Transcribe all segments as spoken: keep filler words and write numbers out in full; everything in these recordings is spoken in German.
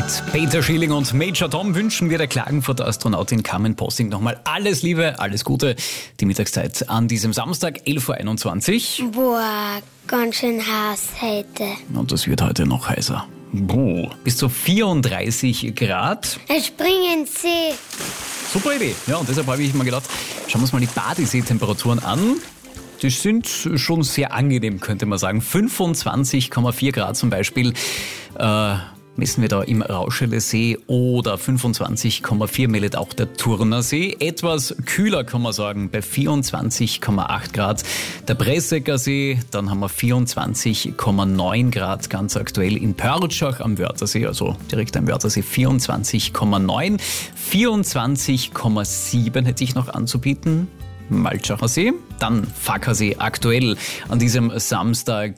Peter Schilling und Major Tom wünschen wir der Klagenfurter Astronautin Carmen Posting nochmal alles Liebe, alles Gute. Die Mittagszeit an diesem Samstag, elf Uhr einundzwanzig. Boah, ganz schön heiß heute. Und es wird heute noch heißer. Boah. Bis zu vierunddreißig Grad. Ein Springensee. Super Idee. Ja, und deshalb habe ich mir gedacht, schauen wir uns mal die Badeseetemperaturen an. Die sind schon sehr angenehm, könnte man sagen. fünfundzwanzig Komma vier Grad zum Beispiel äh, messen wir da im Rauschele-See oder fünfundzwanzig Komma vier meldet auch der Turnersee. Etwas kühler kann man sagen, bei vierundzwanzig Komma acht Grad. Der Bressecker See, dann haben wir vierundzwanzig Komma neun Grad ganz aktuell in Pörtschach am Wörthersee, also direkt am Wörthersee vierundzwanzig Komma neun. vierundzwanzig Komma sieben hätte ich noch anzubieten. Maltschacher See, dann Fackersee aktuell an diesem Samstag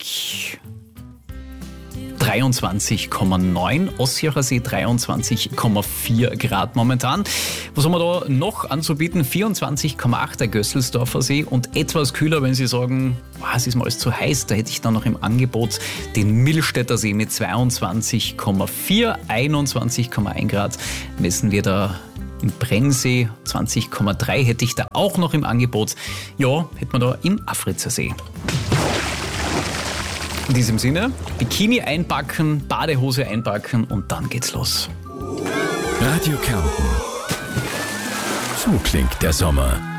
dreiundzwanzig Komma neun, Ossiacher See dreiundzwanzig Komma vier Grad momentan. Was haben wir da noch anzubieten? vierundzwanzig Komma acht der Gösselsdorfer See und etwas kühler, wenn Sie sagen, wow, es ist mal alles zu heiß, da hätte ich dann noch im Angebot den Millstätter See mit zweiundzwanzig Komma vier, einundzwanzig Komma eins Grad messen wir da. Im Brennsee zwanzig Komma drei hätte ich da auch noch im Angebot. Ja, hätte man da im Afritzer See. In diesem Sinne, Bikini einpacken, Badehose einpacken und dann geht's los. Radio Kärnten. So klingt der Sommer.